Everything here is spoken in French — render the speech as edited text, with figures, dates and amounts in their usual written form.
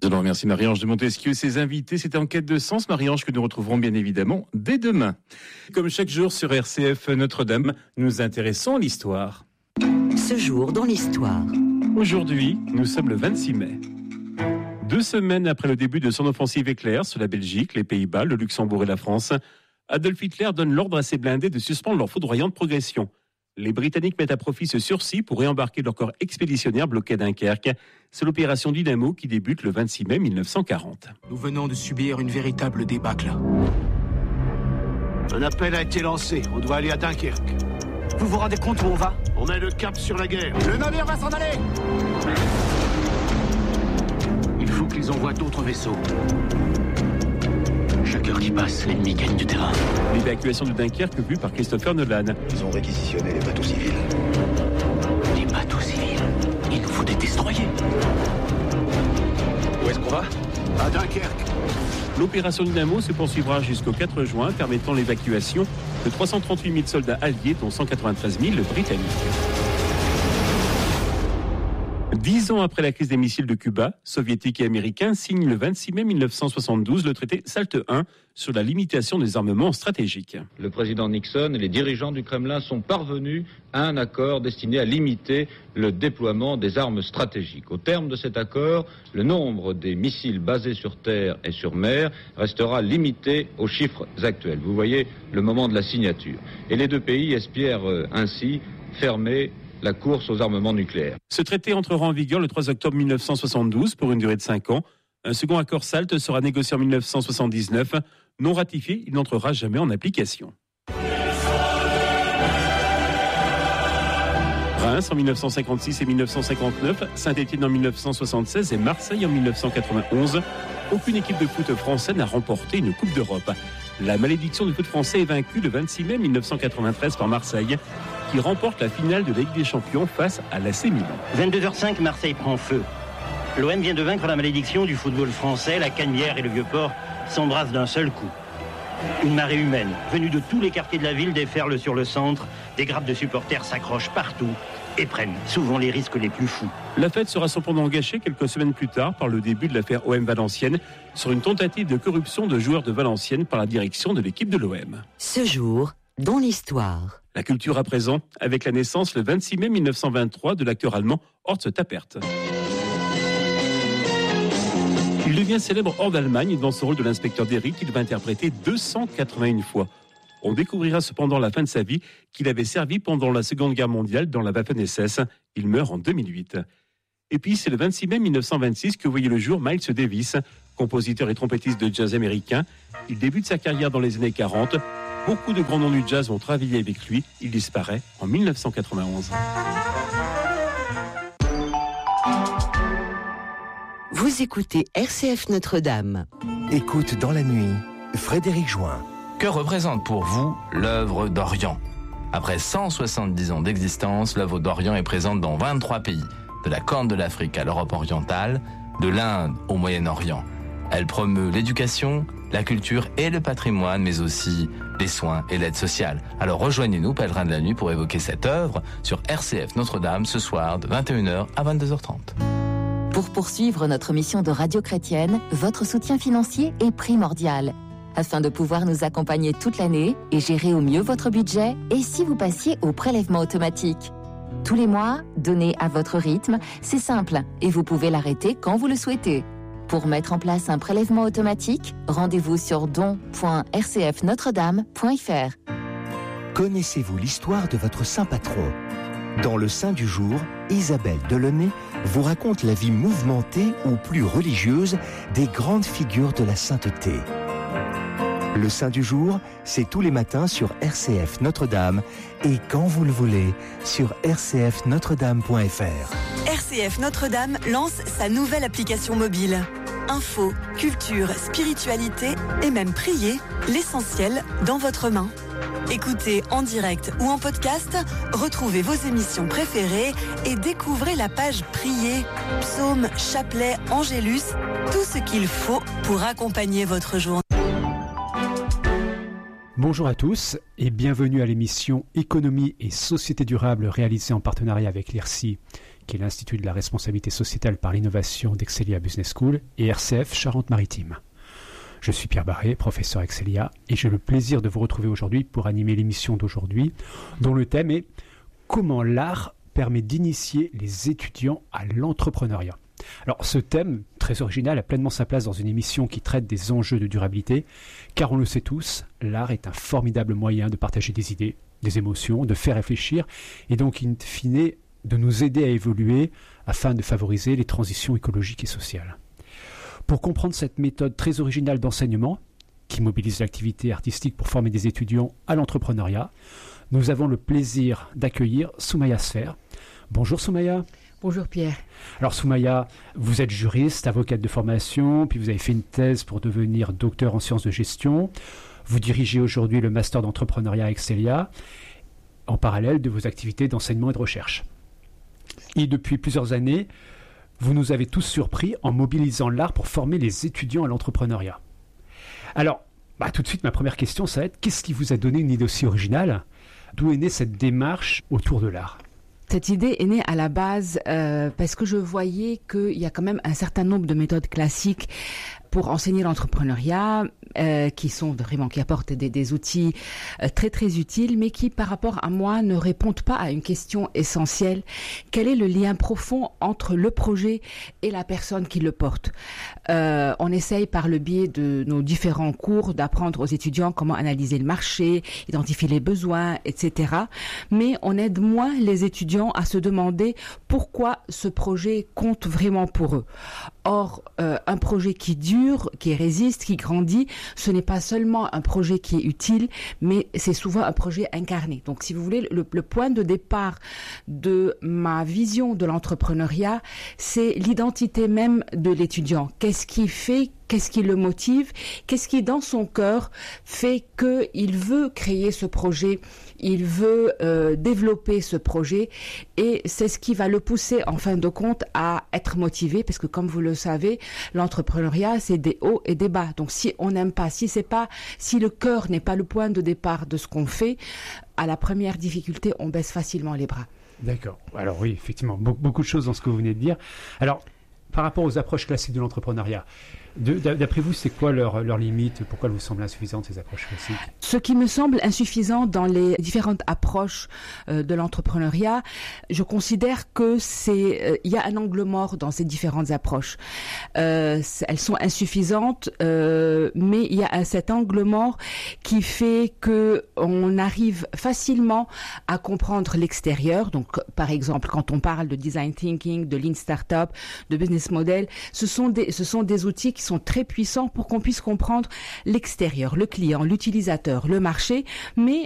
Alors, merci Marie-Ange de Montesquieu et ses invités. C'était En quête de sens, Marie-Ange, que nous retrouverons bien évidemment dès demain. Comme chaque jour sur RCF Notre-Dame, nous intéressons à l'histoire. Ce jour dans l'histoire. Aujourd'hui, nous sommes le 26 mai. 2 semaines après le début de son offensive éclair sur la Belgique, les Pays-Bas, le Luxembourg et la France, Adolf Hitler donne l'ordre à ses blindés de suspendre leur foudroyante progression. Les Britanniques mettent à profit ce sursis pour réembarquer leur corps expéditionnaire bloqué à Dunkerque. C'est l'opération Dynamo qui débute le 26 mai 1940. Nous venons de subir une véritable débâcle. Un appel a été lancé. On doit aller à Dunkerque. Vous vous rendez compte où on va ? On met le cap sur la guerre. Le navire va s'en aller ! Il faut qu'ils envoient d'autres vaisseaux. Chaque heure qui passe, l'ennemi gagne du terrain. L'évacuation de Dunkerque vue par Christopher Nolan. Ils ont réquisitionné les bateaux civils. Les bateaux civils. Il nous faut des destroyers. Où est-ce qu'on va ? À Dunkerque. L'opération Dynamo se poursuivra jusqu'au 4 juin, permettant l'évacuation de 338 000 soldats alliés, dont 193 000 britanniques. 10 ans après la crise des missiles de Cuba, soviétiques et américains signent le 26 mai 1972 le traité SALT I sur la limitation des armements stratégiques. Le président Nixon et les dirigeants du Kremlin sont parvenus à un accord destiné à limiter le déploiement des armes stratégiques. Au terme de cet accord, le nombre des missiles basés sur terre et sur mer restera limité aux chiffres actuels. Vous voyez le moment de la signature. Et les deux pays espèrent ainsi fermer la course aux armements nucléaires. Ce traité entrera en vigueur le 3 octobre 1972 pour une durée de 5 ans. Un second accord SALT sera négocié en 1979. Non ratifié, il n'entrera jamais en application. Reims en 1956 et 1959, Saint-Étienne en 1976 et Marseille en 1991. Aucune équipe de foot française n'a remporté une Coupe d'Europe. La malédiction du foot français est vaincue le 26 mai 1993 par Marseille, qui remporte la finale de la Ligue des Champions face à l'AC Milan. 22h05, Marseille prend feu. L'OM vient de vaincre la malédiction du football français. La Canebière et le Vieux-Port s'embrassent d'un seul coup. Une marée humaine, venue de tous les quartiers de la ville, déferle sur le centre. Des grappes de supporters s'accrochent partout et prennent souvent les risques les plus fous. La fête sera cependant gâchée quelques semaines plus tard par le début de l'affaire OM Valenciennes sur une tentative de corruption de joueurs de Valenciennes par la direction de l'équipe de l'OM. Ce jour dans l'histoire. La culture à présent, avec la naissance le 26 mai 1923 de l'acteur allemand Horst Tappert. Il devient célèbre hors d'Allemagne. Dans ce rôle de l'inspecteur d'Eric, il va interpréter 281 fois. On découvrira cependant à la fin de sa vie qu'il avait servi pendant la Seconde Guerre mondiale dans la Waffen-SS. Il meurt en 2008. Et puis c'est le 26 mai 1926 que voyait le jour Miles Davis, compositeur et trompettiste de jazz américain. Il débute sa carrière dans les années 40. Beaucoup de grands noms du jazz ont travaillé avec lui. Il disparaît en 1991. Vous écoutez RCF Notre-Dame. Écoute dans la nuit, Frédéric Join. Que représente pour vous l'œuvre d'Orient ? Après 170 ans d'existence, l'œuvre d'Orient est présente dans 23 pays, de la Corne de l'Afrique à l'Europe orientale, de l'Inde au Moyen-Orient. Elle promeut l'éducation, la culture et le patrimoine, mais aussi les soins et l'aide sociale. Alors rejoignez-nous, Pèlerins de la Nuit, pour évoquer cette œuvre sur RCF Notre-Dame ce soir de 21h à 22h30. Pour poursuivre notre mission de radio chrétienne, votre soutien financier est primordial. Afin de pouvoir nous accompagner toute l'année et gérer au mieux votre budget, et si vous passiez au prélèvement automatique. Tous les mois, donnez à votre rythme, c'est simple, et vous pouvez l'arrêter quand vous le souhaitez. Pour mettre en place un prélèvement automatique, rendez-vous sur don.rcfnotredame.fr. Connaissez-vous l'histoire de votre saint patron ? Dans le Saint du jour, Isabelle Delaunay vous raconte la vie mouvementée ou plus religieuse des grandes figures de la sainteté. Le Saint du jour, c'est tous les matins sur RCF Notre-Dame et quand vous le voulez sur rcfnotredame.fr. RCF Notre-Dame lance sa nouvelle application mobile. Info, culture, spiritualité et même prier, l'essentiel dans votre main. Écoutez en direct ou en podcast, retrouvez vos émissions préférées et découvrez la page Prier, psaumes, chapelets, angélus, tout ce qu'il faut pour accompagner votre journée. Bonjour à tous et bienvenue à l'émission Économie et Société durable réalisée en partenariat avec l'IRSI. qui est l'Institut de la responsabilité sociétale par l'innovation d'Excelia Business School, et RCF Charente-Maritime. Je suis Pierre Barré, professeur Excelia, et j'ai le plaisir de vous retrouver aujourd'hui pour animer l'émission d'aujourd'hui, dont le thème est « Comment l'art permet d'initier les étudiants à l'entrepreneuriat ». Alors ce thème, très original, a pleinement sa place dans une émission qui traite des enjeux de durabilité, car on le sait tous, l'art est un formidable moyen de partager des idées, des émotions, de faire réfléchir, et donc in fine de nous aider à évoluer afin de favoriser les transitions écologiques et sociales. Pour comprendre cette méthode très originale d'enseignement, qui mobilise l'activité artistique pour former des étudiants à l'entrepreneuriat, nous avons le plaisir d'accueillir Soumaya Sfer. Bonjour Soumaya. Bonjour Pierre. Alors Soumaya, vous êtes juriste, avocate de formation, puis vous avez fait une thèse pour devenir docteur en sciences de gestion. Vous dirigez aujourd'hui le master d'entrepreneuriat à Excelia, en parallèle de vos activités d'enseignement et de recherche. Et depuis plusieurs années, vous nous avez tous surpris en mobilisant l'art pour former les étudiants à l'entrepreneuriat. Alors, tout de suite, ma première question, ça va être, qu'est-ce qui vous a donné une idée aussi originale ? D'où est née cette démarche autour de l'art ? Cette idée est née à la base parce que je voyais qu'il y a quand même un certain nombre de méthodes classiques pour enseigner l'entrepreneuriat, qui apportent des outils très très utiles, mais qui par rapport à moi ne répondent pas à une question essentielle. Quel est le lien profond entre le projet et la personne qui le porte ? On essaye par le biais de nos différents cours d'apprendre aux étudiants comment analyser le marché, identifier les besoins, etc. Mais on aide moins les étudiants à se demander pourquoi ce projet compte vraiment pour eux. Or, un projet qui dure, qui résiste, qui grandit, ce n'est pas seulement un projet qui est utile, mais c'est souvent un projet incarné. Donc, si vous voulez, le point de départ de ma vision de l'entrepreneuriat, c'est l'identité même de l'étudiant. Qu'est-ce qui fait, qu'est-ce qui le motive, qu'est-ce qui, dans son cœur, fait qu'il veut créer ce projet, il veut développer ce projet, et c'est ce qui va le pousser, en fin de compte, à être motivé, parce que comme vous le savez, l'entrepreneuriat, c'est des hauts et des bas. Donc si on n'aime pas, si le cœur n'est pas le point de départ de ce qu'on fait, à la première difficulté, on baisse facilement les bras. D'accord. Alors oui, effectivement, beaucoup de choses dans ce que vous venez de dire. Alors, par rapport aux approches classiques de l'entrepreneuriat, d'après vous, c'est quoi leur limite ? Pourquoi elles vous semblent insuffisantes, ces approches classiques ? Ce qui me semble insuffisant dans les différentes approches de l'entrepreneuriat, je considère que il y a un angle mort dans ces différentes approches. Elles sont insuffisantes, mais il y a cet angle mort qui fait que on arrive facilement à comprendre l'extérieur. Donc, par exemple, quand on parle de design thinking, de lean startup, de business model, ce sont des outils qui sont très puissants pour qu'on puisse comprendre l'extérieur, le client, l'utilisateur, le marché, mais